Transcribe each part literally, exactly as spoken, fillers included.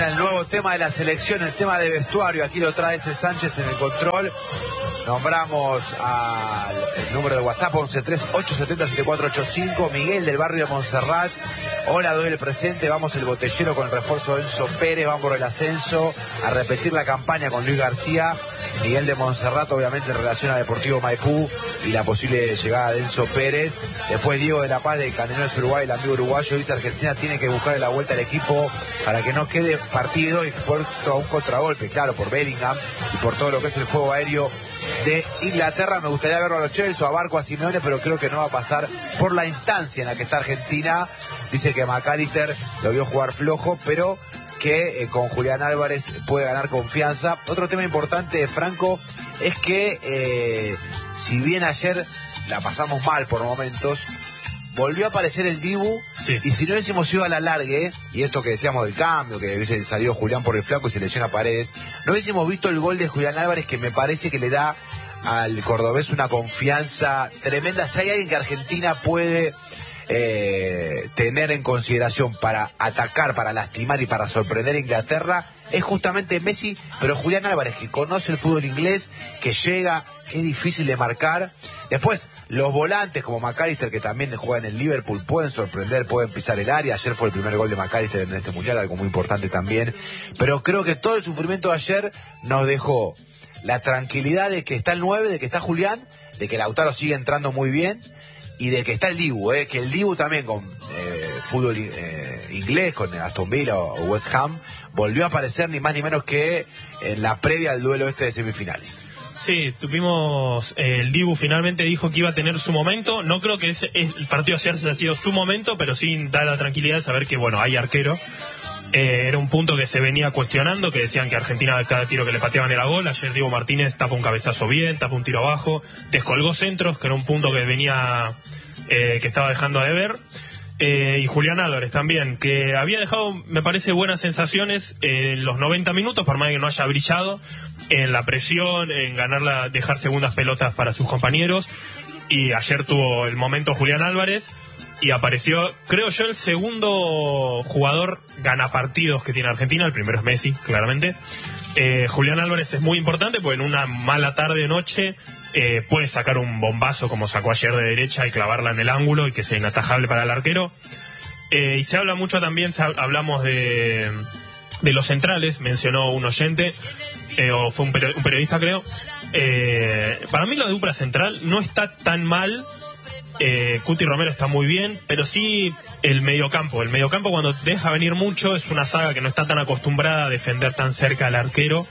Suena el nuevo tema de la selección, el tema de vestuario. Aquí lo trae ese Sánchez en el control. Nombramos al el número de WhatsApp once tres ocho siete cero siete cuatro ocho cinco. Miguel del barrio de Montserrat. Hola, doy el presente. Vamos el botellero con el refuerzo de Enzo Pérez. Vamos por el ascenso. A repetir la campaña con Luis García. Miguel de Montserrat, obviamente, en relación a Deportivo Maipú y la posible llegada de Enzo Pérez. Después Diego de la Paz de Canelones Uruguay, el amigo uruguayo, dice: Argentina tiene que buscarle la vuelta al equipo para que no quede partido y por a un contragolpe, claro, por Bellingham y por todo lo que es el juego aéreo de Inglaterra. Me gustaría verlo a los Chelsea, a Barco, a Simeone, pero creo que no va a pasar por la instancia en la que está Argentina. Dice que McAllister lo vio jugar flojo, pero que eh, con Julián Álvarez puede ganar confianza. Otro tema importante, Franco, es que eh, si bien ayer la pasamos mal por momentos, volvió a aparecer el Dibu, sí. Y si no hubiésemos ido a la largue, y esto que decíamos del cambio, que hubiese salido Julián por el flaco y se lesiona Paredes, no hubiésemos visto el gol de Julián Álvarez, que me parece que le da al cordobés una confianza tremenda. Si hay alguien que Argentina puede eh, tener en consideración para atacar, para lastimar y para sorprender a Inglaterra, es justamente Messi, pero Julián Álvarez, que conoce el fútbol inglés, que llega, que es difícil de marcar. Después, los volantes como McAllister, que también juega en el Liverpool, pueden sorprender, pueden pisar el área. Ayer fue el primer gol de McAllister en este mundial, algo muy importante también. Pero creo que todo el sufrimiento de ayer nos dejó la tranquilidad de que está el nueve, de que está Julián, de que Lautaro sigue entrando muy bien y de que está el Dibu, eh, que el Dibu también con eh, fútbol eh, inglés, con Aston Villa o West Ham, volvió a aparecer ni más ni menos que en la previa al duelo este de semifinales. Sí, tuvimos, eh, el Dibu finalmente dijo que iba a tener su momento. No creo que ese, el partido ayer haya sido su momento, pero sí da la tranquilidad de saber que, bueno, hay arquero. Eh, era un punto que se venía cuestionando, que decían que Argentina cada tiro que le pateaban era gol. Ayer Diego Martínez tapa un cabezazo bien, tapa un tiro abajo, descolgó centros, que era un punto que venía, eh, que estaba dejando a deber. Eh, y Julián Álvarez también, que había dejado, me parece, buenas sensaciones en los noventa minutos, por más que no haya brillado, en la presión, en ganarla, dejar segundas pelotas para sus compañeros. Y ayer tuvo el momento Julián Álvarez y apareció, creo yo, el segundo jugador ganapartidos que tiene Argentina. El primero es Messi, claramente. Eh, Julián Álvarez es muy importante porque en una mala tarde noche eh, puede sacar un bombazo como sacó ayer de derecha y clavarla en el ángulo y que sea inatajable para el arquero. Eh, y se habla mucho también, se, hablamos de, de los centrales, mencionó un oyente, eh, o fue un, peri- un periodista creo. Eh, para mí lo de dupla central no está tan mal. Eh, Cuti Romero está muy bien, pero sí el mediocampo. El mediocampo, cuando deja venir mucho, es una saga que no está tan acostumbrada a defender tan cerca al arquero.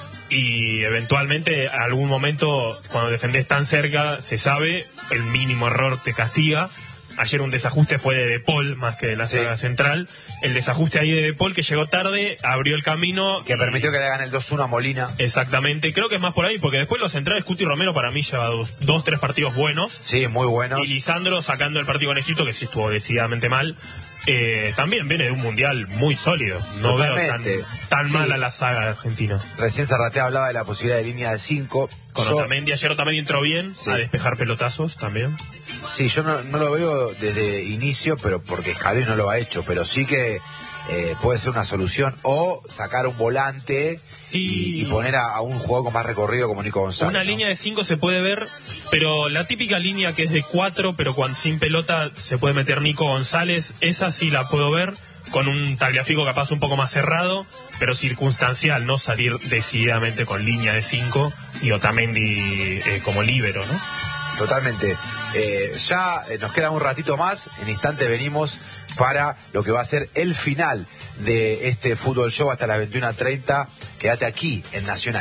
Y eventualmente, a algún momento, cuando defendés tan cerca, se sabe, el mínimo error te castiga. Ayer un desajuste fue de De Paul más que de la saga sí. central. El desajuste ahí de De Paul, que llegó tarde, abrió el camino. Que y... permitió que le hagan el dos uno a Molina. Exactamente. Creo que es más por ahí, porque después los centrales, Cuti Romero para mí lleva dos, dos tres partidos buenos. Sí, muy buenos. Y Lisandro sacando el partido con Egipto, que sí estuvo decididamente mal. Eh, también viene de un mundial muy sólido. No Totalmente. veo tan, tan sí. mala la saga argentina. Recién Zarratea hablaba de la posibilidad de línea de cinco. Con yo... Otamendi, ayer Otamendi entró bien sí. a despejar pelotazos también. Sí, yo no, no lo veo desde inicio, pero porque Scaloni no lo ha hecho, pero sí que eh, puede ser una solución, o sacar un volante sí. y, y poner a, a un jugador con más recorrido como Nico González. Una ¿no? línea de cinco se puede ver, pero la típica línea que es de cuatro, pero cuando sin pelota se puede meter Nico González, esa sí la puedo ver, con un Tagliafico capaz un poco más cerrado, pero circunstancial, no salir decididamente con línea de cinco y Otamendi eh, como líbero, ¿no? Totalmente. Eh, ya eh, nos queda un ratito más. En instante venimos para lo que va a ser el final de este Fútbol Show hasta las veintiuna treinta. Quédate aquí en Nacional.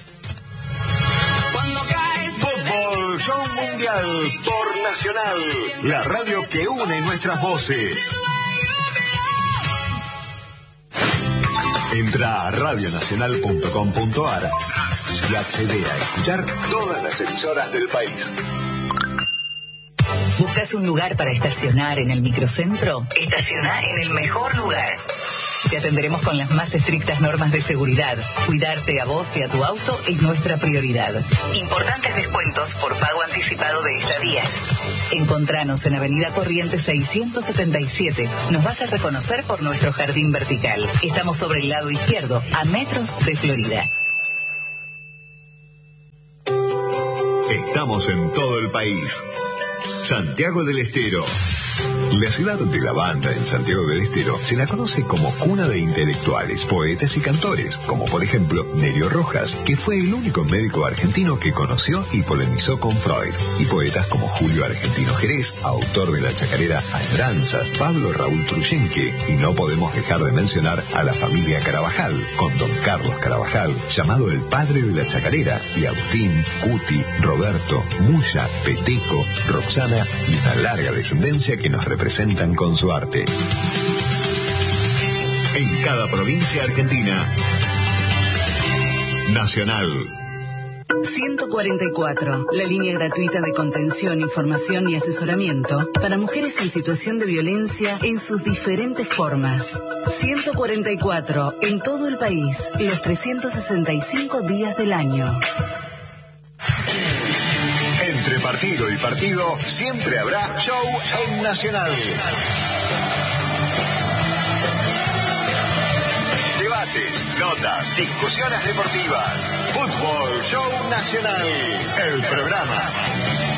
Fútbol Show Mundial por Nacional, la radio que une nuestras voces. Entra a radio nacional punto com punto a r y accede a escuchar todas las emisoras del país. ¿Buscas un lugar para estacionar en el microcentro? Estaciona en el mejor lugar. Te atenderemos con las más estrictas normas de seguridad. Cuidarte a vos y a tu auto es nuestra prioridad. Importantes descuentos por pago anticipado de estadías. Encontranos en Avenida Corrientes seiscientos setenta y siete. Nos vas a reconocer por nuestro jardín vertical. Estamos sobre el lado izquierdo, a metros de Florida. Estamos en todo el país. Santiago del Estero. La ciudad de la banda en Santiago del Estero se la conoce como cuna de intelectuales, poetas y cantores, como por ejemplo Nerio Rojas, que fue el único médico argentino que conoció y polemizó con Freud, y poetas como Julio Argentino Jerez, autor de la chacarera Añoranzas, Pablo Raúl Truyenque, y no podemos dejar de mencionar a la familia Carabajal, con don Carlos Carabajal, llamado el padre de la chacarera, y Agustín, Cuti, Roberto, Muya, Peteco, Roxana y una larga descendencia que nos representan con su arte. En cada provincia argentina, Nacional. ciento cuarenta y cuatro, la línea gratuita de contención, información y asesoramiento para mujeres en situación de violencia en sus diferentes formas. ciento cuarenta y cuatro, en todo el país, los trescientos sesenta y cinco días del año. Entre partido y partido, siempre habrá show en Nacional. Debates, notas, discusiones deportivas. Fútbol Show Nacional. El programa